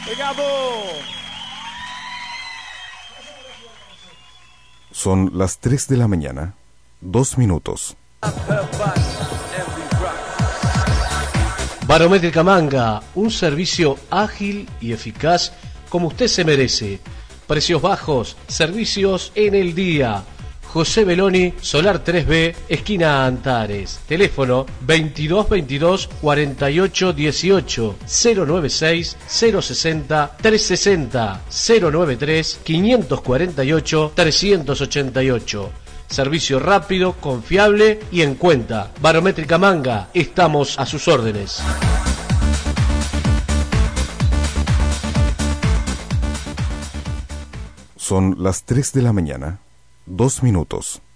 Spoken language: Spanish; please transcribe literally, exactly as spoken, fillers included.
Son las tres de la mañana, dos minutos. Barométrica Manga, un servicio ágil y eficaz como usted se merece. Precios bajos, servicios en el día. José Beloni, Solar tres B, esquina Antares. Teléfono veintidós veintidós cuarenta y ocho dieciocho, cero noventa y seis cero sesenta trescientos sesenta, cero noventa y tres quinientos cuarenta y ocho trescientos ochenta y ocho. Servicio rápido, confiable y en cuenta. Barométrica Manga, estamos a sus órdenes. Son las tres de la mañana, dos minutos.